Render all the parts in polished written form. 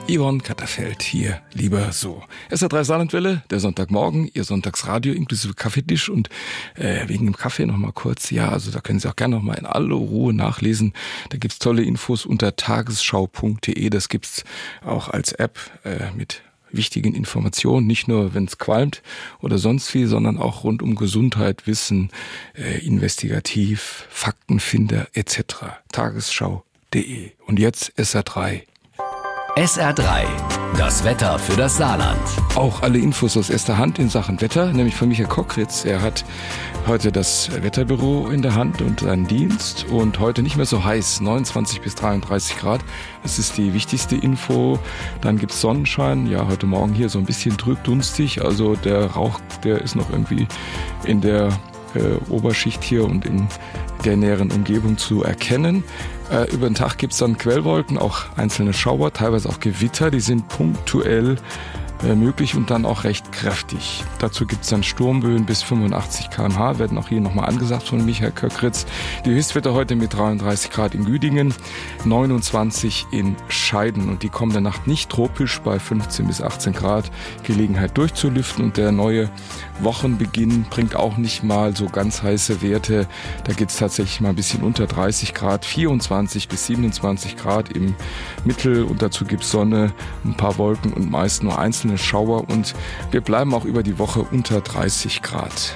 Yvonne Katterfeld hier, lieber so. SR3 Saarlandwelle, der Sonntagmorgen, Ihr Sonntagsradio inklusive Kaffeetisch und wegen dem Kaffee noch mal kurz, ja, also da können Sie auch gerne noch mal in aller Ruhe nachlesen. Da gibt's tolle Infos unter tagesschau.de, das gibt's auch als App mit wichtigen Informationen, nicht nur wenn es qualmt oder sonst wie, sondern auch rund um Gesundheit, Wissen, investigativ, Faktenfinder etc. Tagesschau.de. Und jetzt SR3. SR3, das Wetter für das Saarland. Auch alle Infos aus erster Hand in Sachen Wetter, nämlich von Michael Kockritz. Er hat heute das Wetterbüro in der Hand und seinen Dienst und heute nicht mehr so heiß, 29 bis 33 Grad. Das ist die wichtigste Info. Dann gibt's Sonnenschein, ja, heute Morgen hier so ein bisschen trübdunstig, also der Rauch, der ist noch irgendwie in der Oberschicht hier und in der näheren Umgebung zu erkennen. Über den Tag gibt's dann Quellwolken, auch einzelne Schauer, teilweise auch Gewitter, die sind punktuell möglich und dann auch recht kräftig. Dazu gibt's dann Sturmböen bis 85 km/h, werden auch hier nochmal angesagt von Michael Kockritz. Die Höchstwerte heute mit 33 Grad in Güdingen, 29 in Scheiden und die kommende Nacht nicht tropisch bei 15 bis 18 Grad. Gelegenheit durchzulüften und der neue Wochenbeginn bringt auch nicht mal so ganz heiße Werte. Da geht's tatsächlich mal ein bisschen unter 30 Grad, 24 bis 27 Grad im Mittel und dazu gibt's Sonne, ein paar Wolken und meist nur einzelne Schauer und wir bleiben auch über die Woche unter 30 Grad.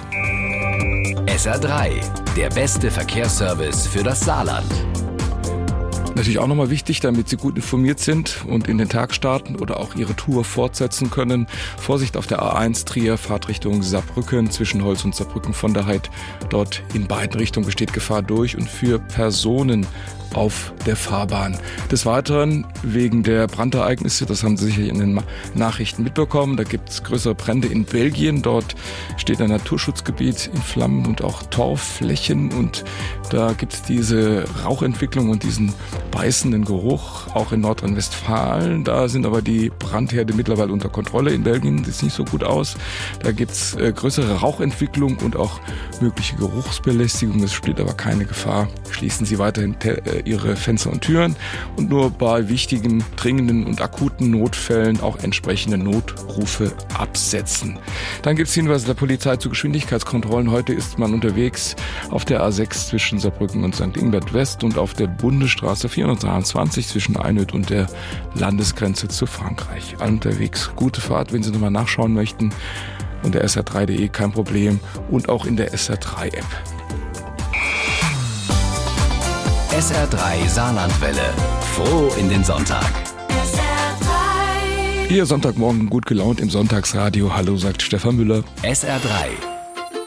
SR3, der beste Verkehrsservice für das Saarland. Natürlich auch nochmal wichtig, damit Sie gut informiert sind und in den Tag starten oder auch Ihre Tour fortsetzen können. Vorsicht auf der A1 Trier, Fahrtrichtung Saarbrücken, zwischen Holz und Saarbrücken von der Heid. Dort in beiden Richtungen besteht Gefahr durch und für Personen auf der Fahrbahn. Des Weiteren wegen der Brandereignisse, das haben Sie sicher in den Nachrichten mitbekommen, da gibt es größere Brände in Belgien. Dort steht ein Naturschutzgebiet in Flammen und auch Torfflächen und da gibt es diese Rauchentwicklung und diesen beißenden Geruch, auch in Nordrhein-Westfalen. Da sind aber die Brandherde mittlerweile unter Kontrolle. In Belgien sieht es nicht so gut aus. Da gibt es größere Rauchentwicklung und auch mögliche Geruchsbelästigung. Es besteht aber keine Gefahr. Schließen Sie weiterhin Ihre Fenster und Türen und nur bei wichtigen, dringenden und akuten Notfällen auch entsprechende Notrufe absetzen. Dann gibt es Hinweise der Polizei zu Geschwindigkeitskontrollen. Heute ist man unterwegs auf der A6 zwischen Saarbrücken und St. Ingbert West und auf der Bundesstraße 423 zwischen Einöd und der Landesgrenze zu Frankreich. Alle unterwegs, gute Fahrt, wenn Sie nochmal nachschauen möchten. Unter sr3.de kein Problem und auch in der SR3-App. SR3 Saarlandwelle. Froh in den Sonntag. Ihr Sonntagmorgen gut gelaunt im Sonntagsradio. Hallo, sagt Stefan Müller. SR3